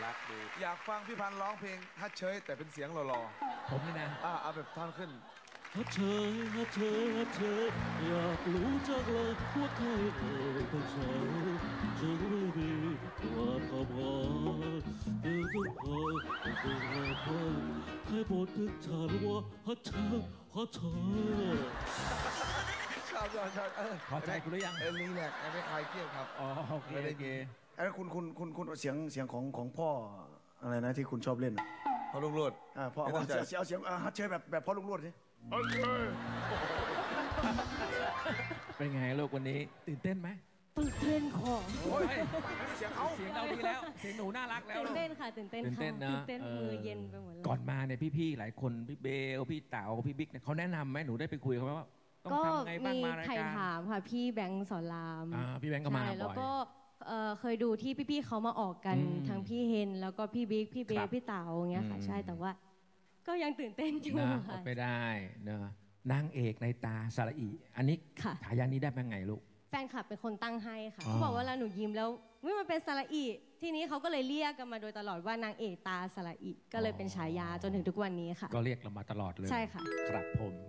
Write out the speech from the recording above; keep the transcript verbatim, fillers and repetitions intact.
รักดีอยากฟังพี่พันธ์ร้องเพลงฮัทเชยแต่เป็นเสียงหล่อๆผมนี่นะๆอ่าเอาแบบท่อนขึ้นฮัทเชยฮัทเชยฮัทเชยอยากรู้จังเลยว่าใครเอ่ยต้องใช้จะไม่มีว่าทำงานเดินต้องคอยต้องคอยคอยใครบอกถึงฉันว่าฮัทเชยฮัทเชยชอบชอบชอบเออพอใจคุณหรือยังเออรีแลกซ์ไม่คลายเครียดครับอ๋อโอเคโอเคไอ้คุณคุณคุณคุณเสียงเสียงของของพ่ออะไรนะที่คุณชอบเล่นอ่ะพ่อลุงโรดอ่าพ่อเอาเสียงเสียงเสียงฮัทเชยแบบแบบพ่อลุงโรดสิฮัทเชยเป็นไงลูกวันนี้ตื่นเต้นไหมตื่นเต้นค่ะโอ้ยเสียงเขาเสียงเราดีแล้วเสียงหนูน่ารักแล้วตื่นเต้นค่ะตื่นเต้นค่ะตื่นเต้นมือเย็นไปหมดเลยก่อนมาเนี่ยพี่ๆหลายคนพี่เบลพี่เต๋าพี่บิ๊กเนี่ยเขาแนะนำไหมหนูได้ไปคุยเขาไหมว่าต้องทำไงบ้างมารายการก็มีใครถามค่ะพี่แบงค์สอนรามอ่าพี่แบงค์ก็มาบ่อยแล้วก็เคยดูที่พี่ๆเขามาออกกันทั้งพี่เฮนแล้วก็พี่บิ๊กพี่เบลพี่เต๋าอย่างเงี้ยค่ะใช่แต่ว่าก็ยังตื่นเต้นอยู่ค่ะไปได้เนอะนางเอกในตาสระอีอันนี้ฉายานี้ได้เป็นไงลูกแฟนคลับเป็นคนตั้งให้ค่ะเขาบอกว่าเวลาหนูยิ้มแล้วมันเป็นสระอีทีนี้เขาก็เลยเรียกกันมาโดยตลอดว่านางเอกตาสระอีก็เลยเป็นฉายาจนถึงทุกวันนี้ค่ะก็เรียกเรามาตลอดเลยใช่ค่ะครับผม